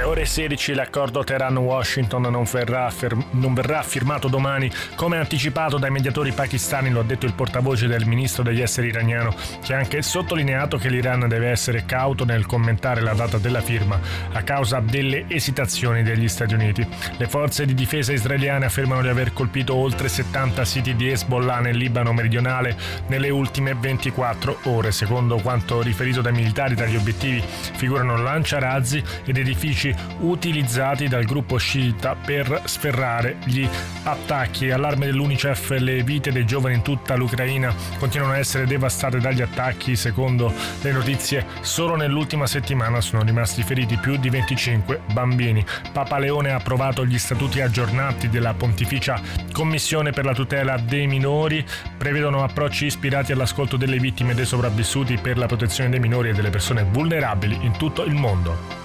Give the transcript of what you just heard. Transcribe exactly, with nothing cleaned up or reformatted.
ore sedici l'accordo Teheran-Washington non verrà, ferm- non verrà firmato domani, come anticipato dai mediatori pakistani, lo ha detto il portavoce del ministro degli esteri iraniano, che ha anche sottolineato che l'Iran deve essere cauto nel commentare la data della firma a causa delle esitazioni degli Stati Uniti. Le forze di difesa israeliane affermano di aver colpito oltre settanta siti di Hezbollah nel Libano meridionale nelle ultime ventiquattro ore. Secondo quanto riferito dai militari, tra gli obiettivi figurano lanciarazzi ed edifici utilizzati dal gruppo sciita per sferrare gli attacchi. Allarme dell'UNICEF: le vite dei giovani in tutta l'Ucraina continuano a essere devastate dagli attacchi. Secondo le notizie, solo nell'ultima settimana sono rimasti feriti più di venticinque bambini. Papa Leone ha approvato gli statuti aggiornati della Pontificia Commissione per la tutela dei minori. Prevedono approcci ispirati all'ascolto delle vittime e dei sopravvissuti per la protezione dei minori e delle persone vulnerabili in tutto il mondo.